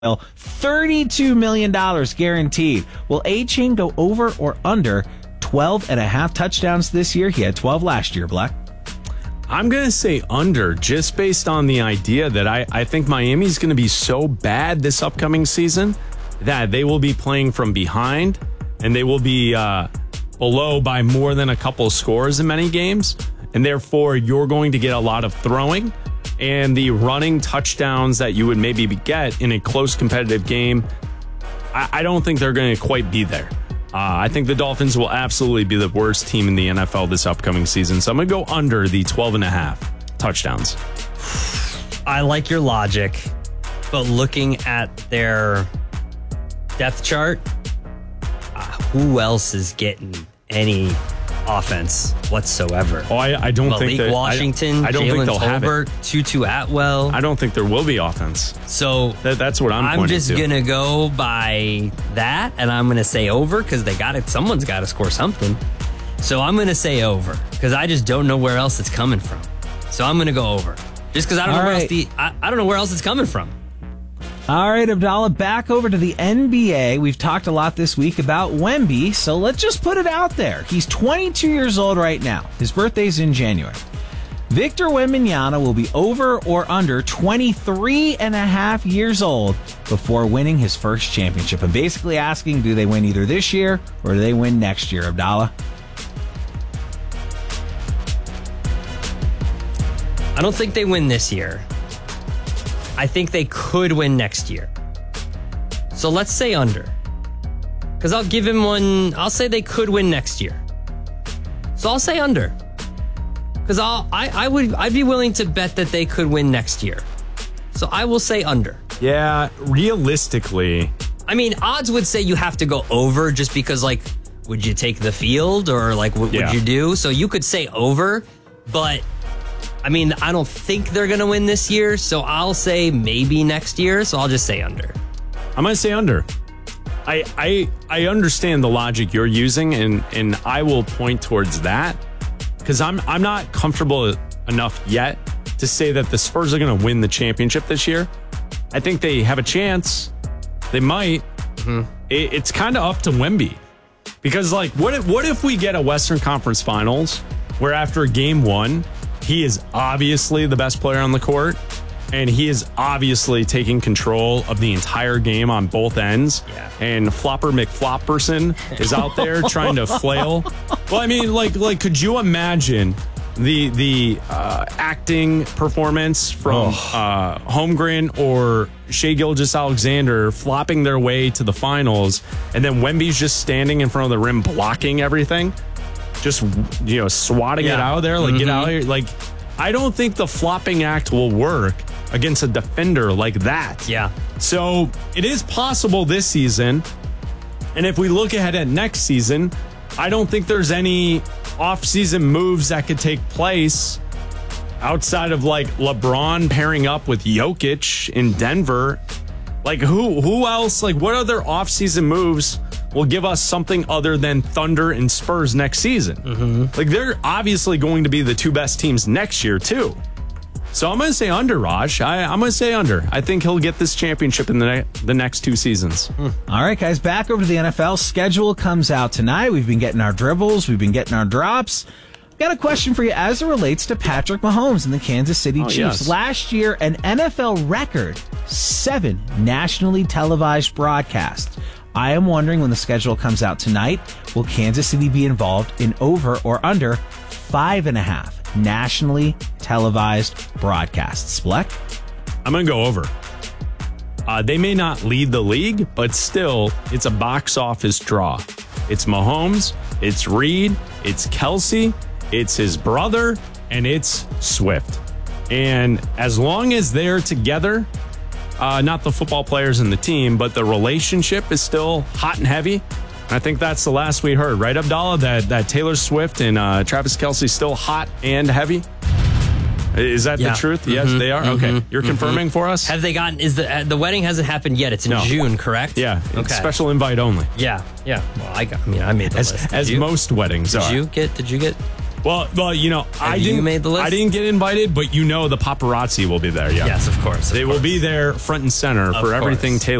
$32 million guaranteed. Will A-Chain go over or under 12.5 touchdowns this year? He had 12 last year, Black. I'm going to say under, just based on the idea that I think Miami's going to be so bad this upcoming season that they will be playing from behind and they will be below by more than a couple scores in many games. And therefore, you're going to get a lot of throwing, and the running touchdowns that you would maybe get in a close competitive game, I don't think they're going to quite be there. I think the Dolphins will absolutely be the worst team in the NFL this upcoming season. So I'm going to go under the 12.5 touchdowns. I like your logic, but looking at their depth chart, who else is getting any offense whatsoever? Oh, I don't think that Washington, I don't think they'll have it. Tutu Atwell. I don't think there will be offense. So that's what I'm just gonna go by that, and I'm gonna say over because they got it. Someone's got to score something. So I'm gonna say over because I just don't know where else it's coming from. So I'm gonna go over just because I don't know where else I don't know where else it's coming from. All right, Abdallah, back over to the NBA. We've talked a lot this week about Wemby, so let's just put it out there. He's 22 years old right now. His birthday's in January. Victor Wembanyama will be over or under 23 and a half years old before winning his first championship. I'm basically asking, do they win either this year or do they win next year, Abdallah? I don't think they win this year. I think they could win next year. So let's say under. Because I'll give him one. I'll say they could win next year. So I'll say under. Because I'd be willing to bet that they could win next year. So I will say under. Yeah, realistically. I mean, odds would say you have to go over just because, like, would you take the field or, like, what would you do? So you could say over, but I mean, I don't think they're going to win this year, so I'll say maybe next year, so I'll just say under. I'm going to say under. I understand the logic you're using, and I will point towards that, because I'm not comfortable enough yet to say that the Spurs are going to win the championship this year. I think they have a chance. They might. Mm-hmm. It's kind of up to Wemby. Because, like, what if we get a Western Conference Finals where after game one, he is obviously the best player on the court, and he is obviously taking control of the entire game on both ends. Yeah. And Flopper McFlopperson is out there trying to flail. Well, I mean, like, could you imagine the acting performance from Holmgren or Shai Gilgeous-Alexander flopping their way to the finals, and then Wemby's just standing in front of the rim blocking everything? Just, swatting it out of there, like, get out of here. Like, I don't think the flopping act will work against a defender like that. Yeah. So it is possible this season. And if we look ahead at next season, I don't think there's any off-season moves that could take place outside of, like, LeBron pairing up with Jokic in Denver. Like, who else? Like, what other off-season moves will give us something other than Thunder and Spurs next season? Mm-hmm. Like, they're obviously going to be the two best teams next year, too. So I'm going to say under, Raj. I'm going to say under. I think he'll get this championship in the next two seasons. All right, guys, back over to the NFL. Schedule comes out tonight. We've been getting our dribbles. We've been getting our drops. Got a question for you as it relates to Patrick Mahomes and the Kansas City Chiefs. Yes. Last year, an NFL record, 7 nationally televised broadcasts. I am wondering, when the schedule comes out tonight, will Kansas City be involved in over or under 5.5 nationally televised broadcasts? Bleck? I'm going to go over. They may not lead the league, but still, it's a box office draw. It's Mahomes, it's Reed, it's Kelsey, it's his brother, and it's Swift. And as long as they're together, not the football players and the team, but the relationship is still hot and heavy. I think that's the last we heard, right, Abdallah? That Taylor Swift and Travis Kelce still hot and heavy? Is that the truth? Mm-hmm. Yes, they are? Mm-hmm. Okay. You're confirming for us? Have they gotten, the wedding hasn't happened yet. It's in June, correct? Yeah. Okay. Special invite only. Yeah. Well, I made the list. As most weddings are. Did you get Well, you know, you made the list? I didn't get invited, but you know the paparazzi will be there. Yeah. Yes, of course. They will be there front and center for everything Taylor